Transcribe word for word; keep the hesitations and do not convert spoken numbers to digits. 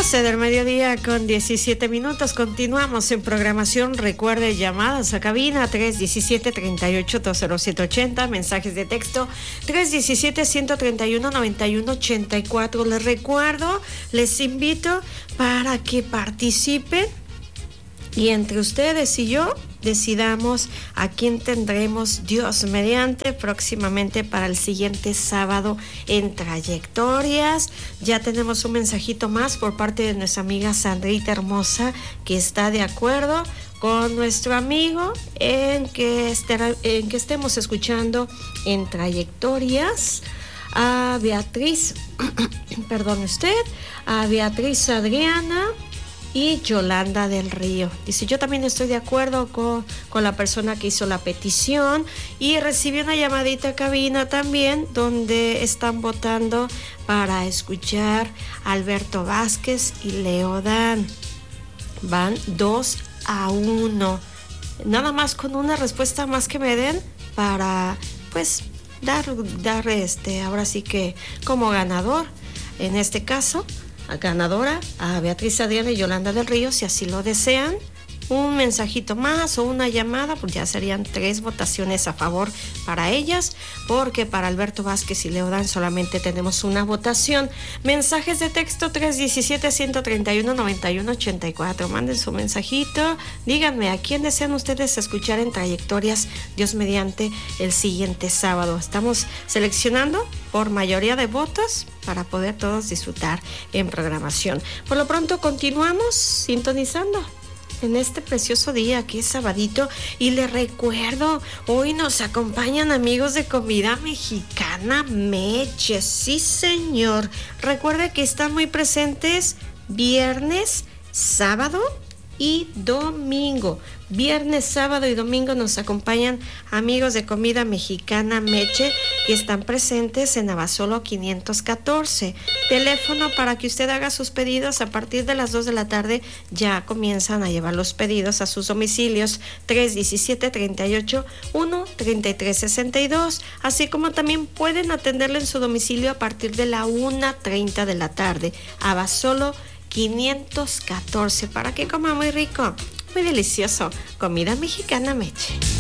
doce del mediodía con diecisiete minutos. Continuamos en programación. Recuerde llamadas a cabina tres diecisiete, treinta y ocho, cero siete ochenta, mensajes de texto tres diecisiete, ciento treinta y uno, noventa y uno ochenta y cuatro. Les recuerdo, les invito para que participen y entre ustedes y yo decidamos a quién tendremos, Dios mediante, próximamente para el siguiente sábado en Trayectorias. Ya tenemos un mensajito más por parte de nuestra amiga Sandrita hermosa, que está de acuerdo con nuestro amigo en que, estará, en que estemos escuchando en Trayectorias a Beatriz, perdón usted, a Beatriz Adriana y Yolanda del Río. Dice, yo también estoy de acuerdo con, con la persona que hizo la petición, y recibí una llamadita a cabina también donde están votando para escuchar a Alberto Vázquez y Leodán. Van dos a uno. Nada más con una respuesta más que me den para pues dar, dar este, ahora sí que como ganador, en este caso a ganadora, a Beatriz Adriana y Yolanda del Río, si así lo desean. Un mensajito más o una llamada, pues ya serían tres votaciones a favor para ellas, porque para Alberto Vázquez y Leodán solamente tenemos una votación. Mensajes de texto tres diecisiete, ciento treinta y uno, noventa y uno ochenta y cuatro. Manden su mensajito, díganme a quién desean ustedes escuchar en Trayectorias, Dios mediante, el siguiente sábado. Estamos seleccionando por mayoría de votos para poder todos disfrutar en programación. Por lo pronto continuamos sintonizando en este precioso día que es sabadito, y les recuerdo, hoy nos acompañan amigos de Comida Mexicana Meche. Sí, señor. Recuerde que están muy presentes viernes, sábado y domingo. Viernes, sábado y domingo nos acompañan amigos de Comida Mexicana Meche, que están presentes en Abasolo quinientos catorce. Teléfono para que usted haga sus pedidos a partir de las dos de la tarde. Ya comienzan a llevar los pedidos a sus domicilios tres diecisiete, treinta y ocho, uno, treinta y tres sesenta y dos, así como también pueden atenderle en su domicilio a partir de la una treinta de la tarde. Abasolo quinientos catorce, para que coma muy rico, muy delicioso. Comida Mexicana Meche.